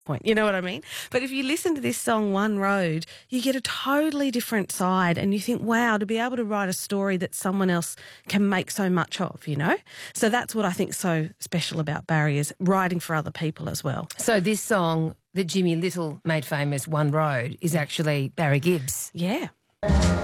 point. You know what I mean? But if you listen to this song, One Road, you get a totally different side and you think, wow, to be able to write a story that someone else can make so much of, you know? So that's what I think is so special about Barry, is writing for other people as well. So this song that Jimmy Little made famous, One Road, is actually Barry Gibbs. Yeah.